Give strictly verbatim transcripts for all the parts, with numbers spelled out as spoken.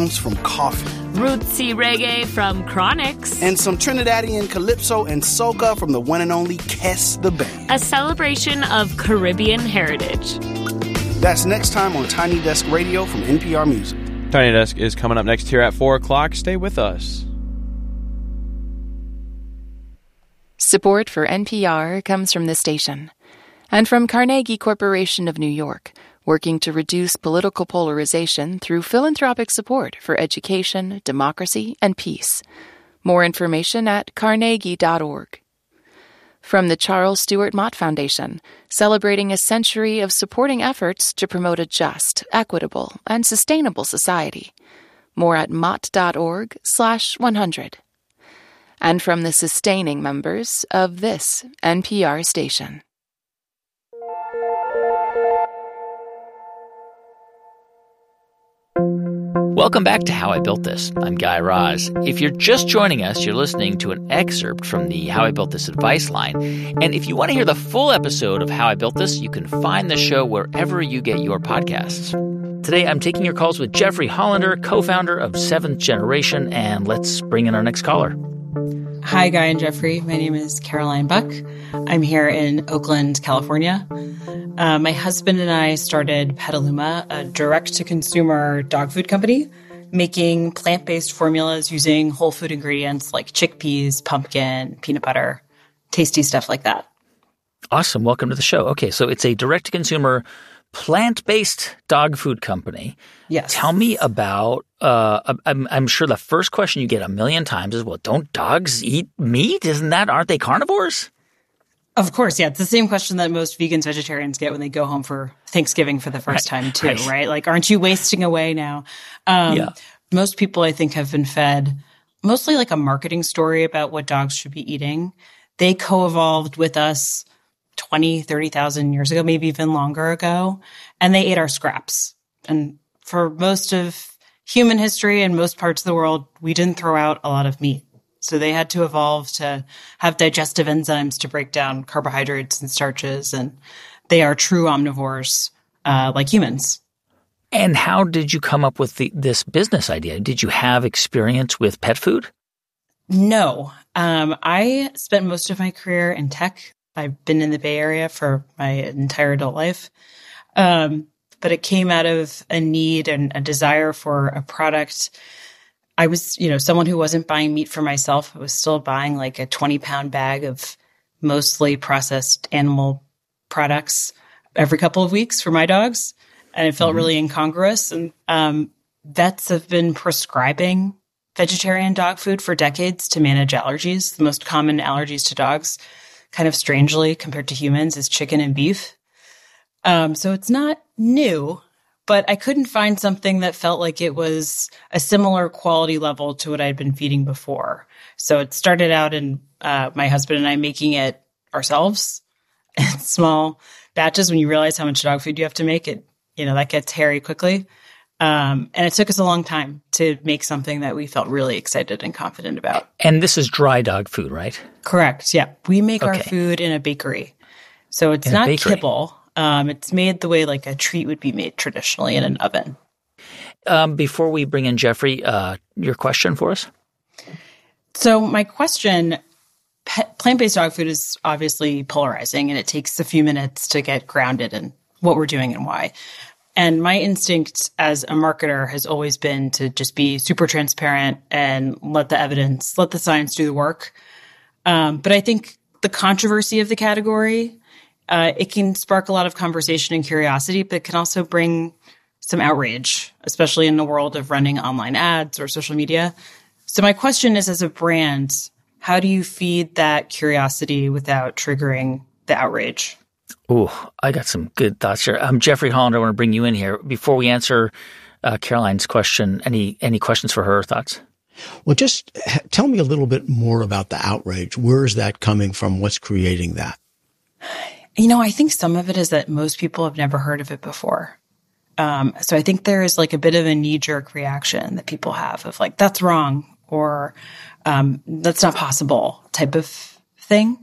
songs from Coffee. Rootsy reggae from Chronix. And some Trinidadian calypso and soca from the one and only Kes the Band. A celebration of Caribbean heritage. That's next time on Tiny Desk Radio from N P R Music. Tiny Desk is coming up next here at four o'clock. Stay with us. Support for N P R comes from this station and from Carnegie Corporation of New York, working to reduce political polarization through philanthropic support for education, democracy, and peace. More information at carnegie dot org. From the Charles Stewart Mott Foundation, celebrating a century of supporting efforts to promote a just, equitable, and sustainable society. More at mott dot org slash one hundred. And from the sustaining members of this N P R station. Welcome back to How I Built This. I'm Guy Raz. If you're just joining us, you're listening to an excerpt from the How I Built This advice line. And if you want to hear the full episode of How I Built This, you can find the show wherever you get your podcasts. Today, I'm taking your calls with Jeffrey Hollander, co-founder of Seventh Generation, and let's bring in our next caller. Hi, Guy and Jeffrey. My name is Caroline Buck. I'm here in Oakland, California. Uh, my husband and I started Petaluma, a direct-to-consumer dog food company, making plant-based formulas using whole food ingredients like chickpeas, pumpkin, peanut butter, tasty stuff like that. Awesome. Welcome to the show. Okay, so it's a direct-to-consumer plant-based dog food company. Yes. Tell me about, uh, I'm, I'm sure the first question you get a million times is, well, don't dogs eat meat? Isn't that, aren't they carnivores? Of course, yeah. It's the same question that most vegans, vegetarians get when they go home for Thanksgiving for the first right, time too, right. right? Like, aren't you wasting away now? Um, yeah. Most people, I think, have been fed mostly like a marketing story about what dogs should be eating. They co-evolved with us twenty, thirty thousand years ago, maybe even longer ago, and they ate our scraps. And for most of human history and most parts of the world, we didn't throw out a lot of meat. So they had to evolve to have digestive enzymes to break down carbohydrates and starches, and they are true omnivores uh, like humans. And how did you come up with the, this business idea? Did you have experience with pet food? No. Um, I spent most of my career in tech. I've been in the Bay Area for my entire adult life. Um, but it came out of a need and a desire for a product. I was, you know, someone who wasn't buying meat for myself. I was still buying like a twenty pound bag of mostly processed animal products every couple of weeks for my dogs. And it felt mm-hmm. really incongruous. And um, vets have been prescribing vegetarian dog food for decades to manage allergies. The most common allergies to dogs, kind of strangely compared to humans, is chicken and beef. Um, so it's not new, but I couldn't find something that felt like it was a similar quality level to what I'd been feeding before. So it started out in uh, my husband and I making it ourselves in small batches. When you realize how much dog food you have to make, it, you know, that gets hairy quickly. Um, and it took us a long time to make something that we felt really excited and confident about. And this is dry dog food, right? Correct. Yeah. We make okay. our food in a bakery. So it's in not kibble. Um, it's made the way like a treat would be made traditionally in an oven. Um, before we bring in Jeffrey, uh, your question for us? So my question, pet, plant-based dog food is obviously polarizing, and it takes a few minutes to get grounded in what we're doing and why. And my instinct as a marketer has always been to just be super transparent and let the evidence, let the science do the work. Um, but I think the controversy of the category, uh, it can spark a lot of conversation and curiosity, but it can also bring some outrage, especially in the world of running online ads or social media. So my question is, as a brand, how do you feed that curiosity without triggering the outrage? Oh, I got some good thoughts here. Um, Jeffrey Hollander, I want to bring you in here. Before we answer uh, Caroline's question, any any questions for her or thoughts? Well, just tell me a little bit more about the outrage. Where is that coming from? What's creating that? You know, I think some of it is that most people have never heard of it before. Um, so I think there is like a bit of a knee-jerk reaction that people have of like, that's wrong, or um, that's not possible type of thing.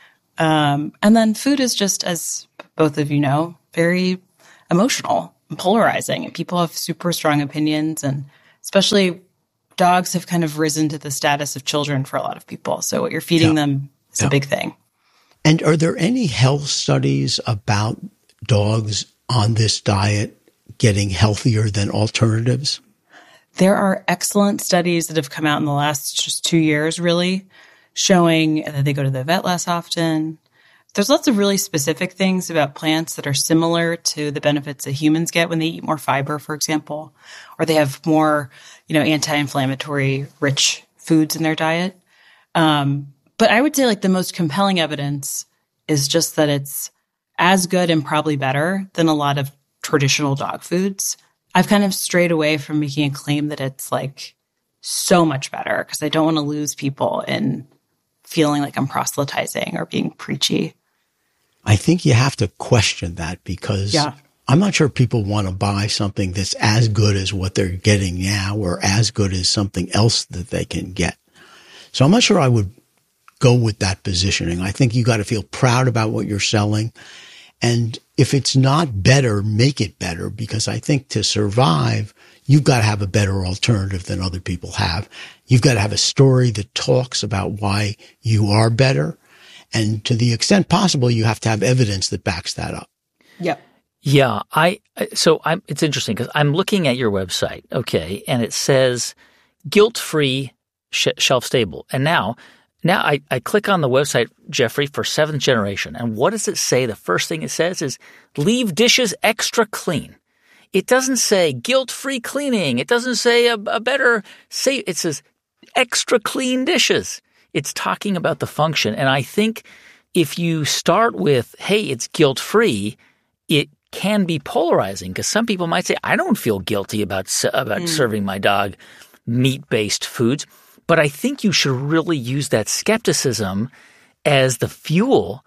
Um, and then food is just, as both of you know, very emotional and polarizing, and people have super strong opinions. And especially dogs have kind of risen to the status of children for a lot of people. So what you're feeding yeah. them is yeah. a big thing. And are there any health studies about dogs on this diet getting healthier than alternatives? There are excellent studies that have come out in the last just two years, really, showing that they go to the vet less often. There's lots of really specific things about plants that are similar to the benefits that humans get when they eat more fiber, for example, or they have more, you know, anti-inflammatory rich foods in their diet. Um, but I would say like the most compelling evidence is just that it's as good and probably better than a lot of traditional dog foods. I've kind of strayed away from making a claim that it's like so much better because I don't want to lose people in feeling like I'm proselytizing or being preachy. I think you have to question that because yeah. I'm not sure people want to buy something that's as good as what they're getting now or as good as something else that they can get. So I'm not sure I would go with that positioning. I think you got to feel proud about what you're selling. And if it's not better, make it better, because I think to survive, you've got to have a better alternative than other people have. You've got to have a story that talks about why you are better. And to the extent possible, you have to have evidence that backs that up. Yep. Yeah. I, so I'm, it's interesting because I'm looking at your website. Okay. And it says guilt-free, sh- shelf-stable. And now, Now I, I click on the website, Jeffrey, for seventh generation. And what does it say? The first thing it says is leave dishes extra clean. It doesn't say guilt-free cleaning. It doesn't say a, a better say. It says extra clean dishes. It's talking about the function. And I think if you start with, hey, it's guilt-free, it can be polarizing because some people might say, I don't feel guilty about, about mm. serving my dog meat-based foods. But I think you should really use that skepticism as the fuel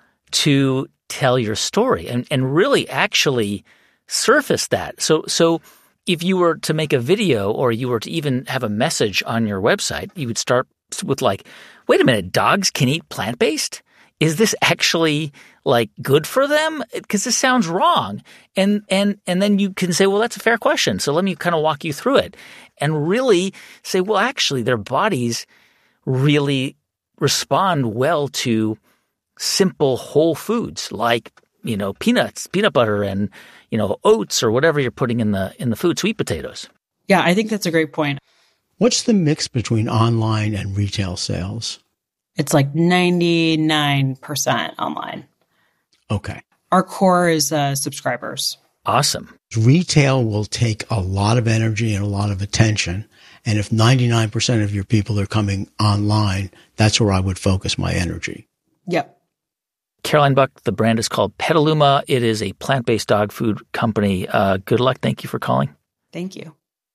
to tell your story and, and really actually surface that. So so if you were to make a video or you were to even have a message on your website, you would start with like, wait a minute, dogs can eat plant-based? Is this actually like good for them? Because this sounds wrong. And and and then you can say, well, that's a fair question. So let me kind of walk you through it and really say, well, actually, their bodies really respond well to simple whole foods like, you know, peanuts, peanut butter, and, you know, oats or whatever you're putting in the in the food, sweet potatoes. Yeah, I think that's a great point. What's the mix between online and retail sales? It's like ninety-nine percent online. Okay. Our core is uh, subscribers. Awesome. Retail will take a lot of energy and a lot of attention. And if ninety-nine percent of your people are coming online, that's where I would focus my energy. Yep. Caroline Buck, the brand is called Petaluma. It is a plant-based dog food company. Uh, good luck. Thank you for calling. Thank you.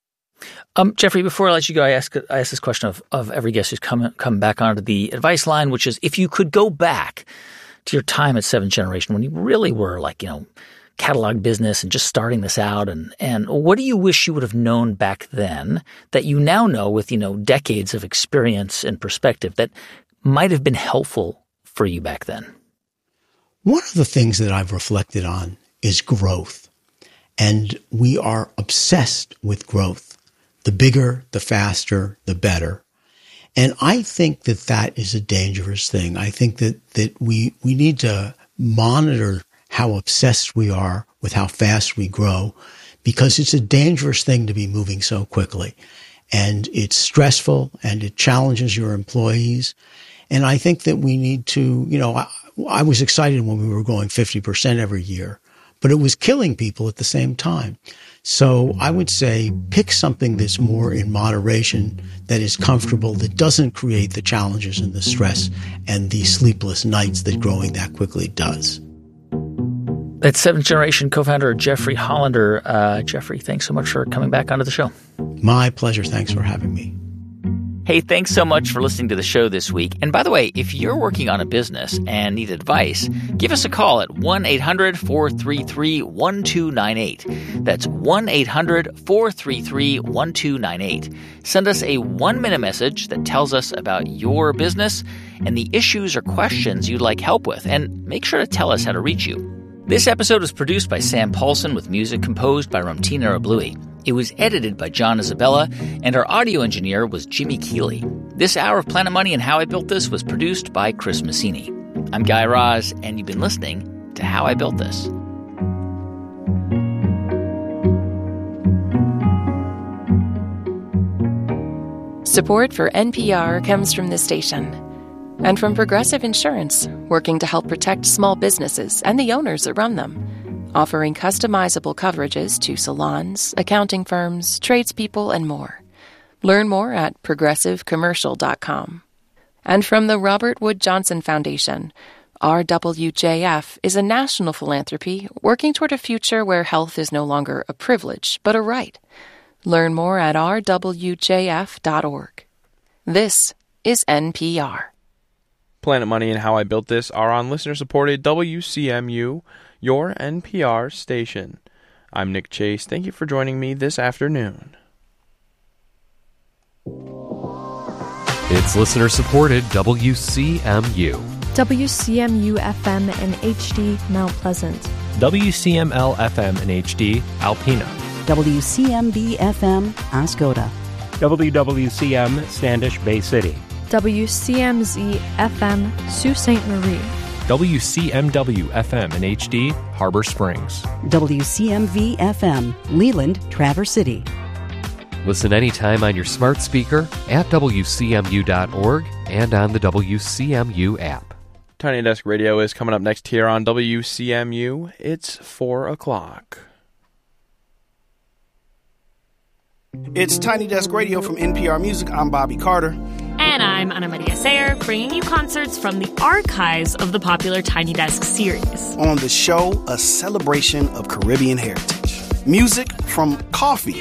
Um, Jeffrey, before I let you go, I ask I ask this question of, of every guest who's come come back onto the advice line, which is if you could go back to your time at Seventh Generation when you really were like, you know, catalog business and just starting this out, and and what do you wish you would have known back then that you now know with, you know, decades of experience and perspective that might have been helpful for you back then? One of the things that I've reflected on is growth, and we are obsessed with growth. The bigger, the faster, the better. And I think that that is a dangerous thing. I think that, that we, we need to monitor how obsessed we are with how fast we grow, because it's a dangerous thing to be moving so quickly. And it's stressful and it challenges your employees. And I think that we need to, you know, I, I was excited when we were growing fifty percent every year, but it was killing people at the same time. So I would say pick something that's more in moderation, that is comfortable, that doesn't create the challenges and the stress and the sleepless nights that growing that quickly does. That's Seventh Generation co-founder Jeffrey Hollander. Uh, Jeffrey, thanks so much for coming back onto the show. My pleasure. Thanks for having me. Hey, thanks so much for listening to the show this week. And by the way, if you're working on a business and need advice, give us a call at one eight hundred four three three one two nine eight. That's one eight hundred four three three one two nine eight. Send us a one-minute message that tells us about your business and the issues or questions you'd like help with. And make sure to tell us how to reach you. This episode was produced by Sam Paulson with music composed by Ramtin Arablouei. It was edited by John Isabella, and our audio engineer was Jimmy Keeley. This hour of Planet Money and How I Built This was produced by Chris Messini. I'm Guy Raz, and you've been listening to How I Built This. Support for N P R comes from this station and from Progressive Insurance, working to help protect small businesses and the owners that run them, offering customizable coverages to salons, accounting firms, tradespeople, and more. Learn more at progressive commercial dot com. And from the Robert Wood Johnson Foundation, R W J F is a national philanthropy working toward a future where health is no longer a privilege, but a right. Learn more at r w j f dot org. This is N P R. Planet Money and How I Built This are on listener-supported W C M U, your N P R station. I'm Nick Chase. Thank you for joining me this afternoon. It's listener-supported W C M U. W C M U F M and H D Mount Pleasant. W C M L F M and H D Alpena. W C M B F M Oscoda. W W C M Standish Bay City. W C M Z F M Sault Ste. Marie. W C M W F M and H D Harbor Springs. W C M V F M Leland Traverse City. Listen anytime on your smart speaker at W C M U dot org and on the W C M U app. Tiny Desk Radio is coming up next here on W C M U. It's four o'clock. It's Tiny Desk Radio from N P R Music. I'm Bobby Carter. And I'm Ana Maria Sayer, bringing you concerts from the archives of the popular Tiny Desk series. On the show, a celebration of Caribbean heritage. Music from coffee